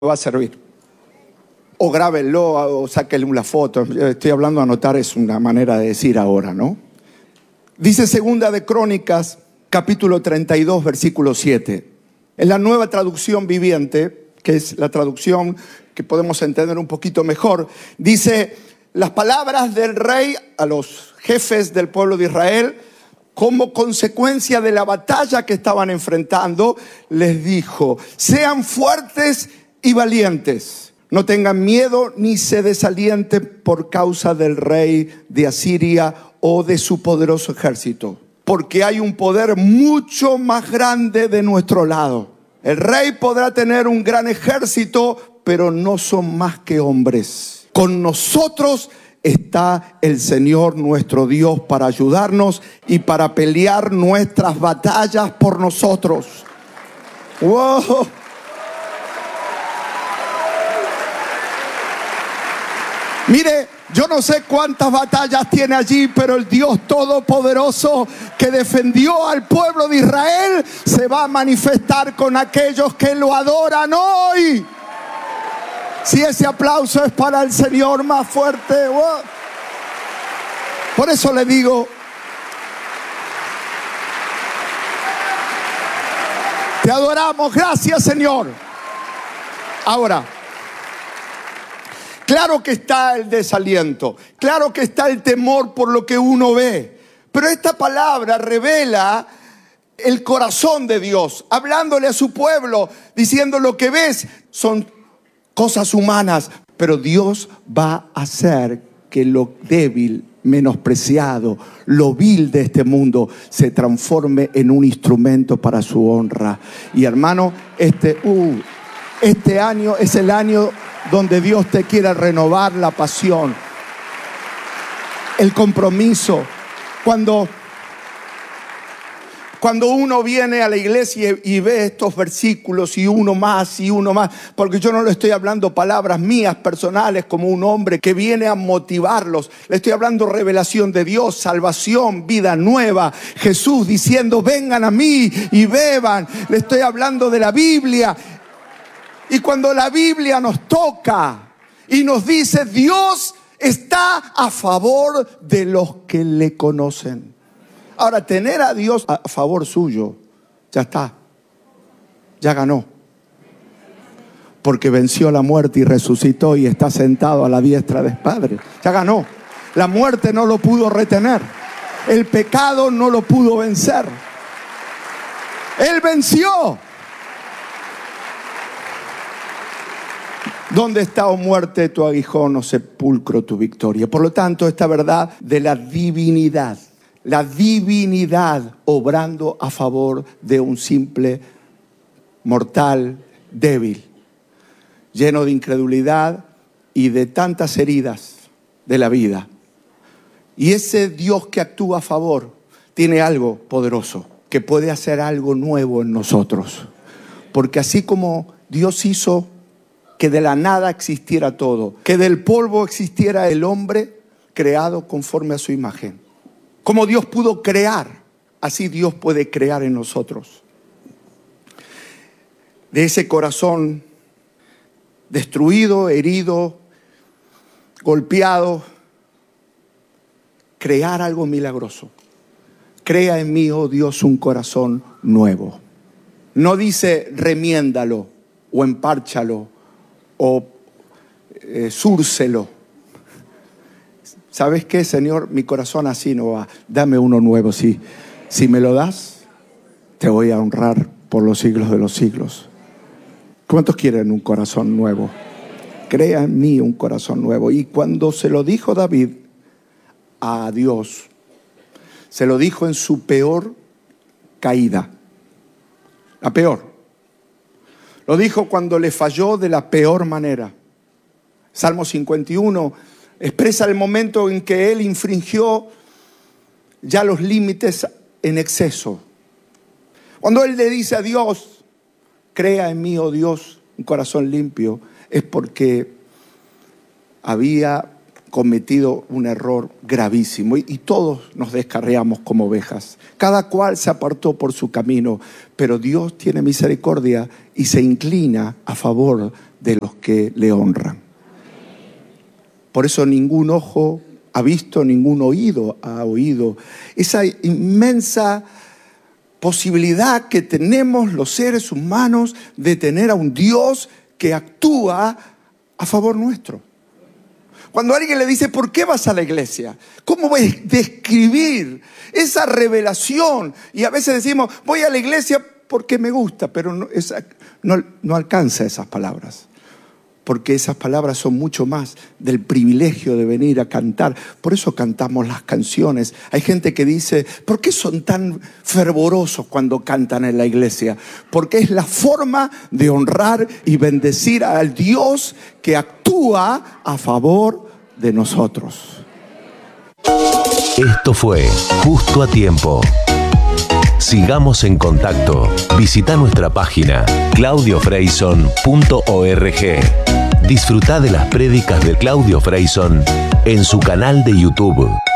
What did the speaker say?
va a servir. O grábenlo o sáquenle una foto. Estoy hablando, anotar es una manera de decir ahora, ¿no? Dice Segunda de Crónicas, capítulo 32, versículo 7. En la Nueva Traducción Viviente, que es la traducción que podemos entender un poquito mejor, dice: las palabras del rey a los jefes del pueblo de Israel, como consecuencia de la batalla que estaban enfrentando, les dijo: sean fuertes y valientes, no tengan miedo ni se desalienten por causa del rey de Asiria o de su poderoso ejército, porque hay un poder mucho más grande de nuestro lado. El rey podrá tener un gran ejército, pero no son más que hombres. Con nosotros está el Señor nuestro Dios para ayudarnos y para pelear nuestras batallas por nosotros. ¡Wow! Mire, yo no sé cuántas batallas tiene allí, pero el Dios Todopoderoso que defendió al pueblo de Israel se va a manifestar con aquellos que lo adoran hoy. Si ese aplauso es para el Señor, más fuerte. ¡Wow! Por eso le digo, te adoramos, gracias Señor. Ahora, claro que está el desaliento, claro que está el temor por lo que uno ve, pero esta palabra revela el corazón de Dios, hablándole a su pueblo, diciendo: lo que ves son cosas humanas, pero Dios va a hacer que lo débil, menospreciado, lo vil de este mundo se transforme en un instrumento para su honra. Y hermano, este año es el año donde Dios te quiere renovar la pasión, el compromiso. Cuando uno viene a la iglesia y ve estos versículos y uno más, porque yo no le estoy hablando palabras mías personales como un hombre que viene a motivarlos, le estoy hablando revelación de Dios, salvación, vida nueva, Jesús diciendo: vengan a mí y beban. Le estoy hablando de la Biblia. Y cuando la Biblia nos toca y nos dice: Dios está a favor de los que le conocen. Ahora, tener a Dios a favor suyo, ya está, ya ganó. Porque venció la muerte y resucitó y está sentado a la diestra del Padre. Ya ganó. La muerte no lo pudo retener. El pecado no lo pudo vencer. Él venció. ¿Dónde está, oh muerte, tu aguijón, oh sepulcro, tu victoria? Por lo tanto, esta verdad de la divinidad obrando a favor de un simple mortal débil, lleno de incredulidad y de tantas heridas de la vida. Y ese Dios que actúa a favor tiene algo poderoso, que puede hacer algo nuevo en nosotros. Porque así como Dios hizo que de la nada existiera todo, que del polvo existiera el hombre creado conforme a su imagen, como Dios pudo crear, así Dios puede crear en nosotros. De ese corazón destruido, herido, golpeado, crear algo milagroso. Crea en mí, oh Dios, un corazón nuevo. No dice remiéndalo o empárchalo o zúrcelo. ¿Sabes qué, Señor? Mi corazón así no va. Dame uno nuevo. Si me lo das, te voy a honrar por los siglos de los siglos. ¿Cuántos quieren un corazón nuevo? Crea en mí un corazón nuevo. Y cuando se lo dijo David a Dios, se lo dijo en su peor caída. La peor. Lo dijo cuando le falló de la peor manera. Salmo 51 expresa el momento en que él infringió ya los límites en exceso. Cuando él le dice a Dios: crea en mí, oh Dios, un corazón limpio, es porque había cometido un error gravísimo y todos nos descarriamos como ovejas. Cada cual se apartó por su camino, pero Dios tiene misericordia y se inclina a favor de los que le honran. Por eso ningún ojo ha visto, ningún oído ha oído esa inmensa posibilidad que tenemos los seres humanos de tener a un Dios que actúa a favor nuestro. Cuando alguien le dice, ¿por qué vas a la iglesia? ¿Cómo voy a describir esa revelación? Y a veces decimos, voy a la iglesia porque me gusta, pero no alcanza esas palabras. Porque esas palabras son mucho más del privilegio de venir a cantar. Por eso cantamos las canciones. Hay gente que dice, ¿por qué son tan fervorosos cuando cantan en la iglesia? Porque es la forma de honrar y bendecir al Dios que actúa a favor de nosotros. Esto fue Justo a Tiempo. Sigamos en contacto. Visita nuestra página claudiofreyson.org. Disfruta de las prédicas de Claudio Freyson en su canal de YouTube.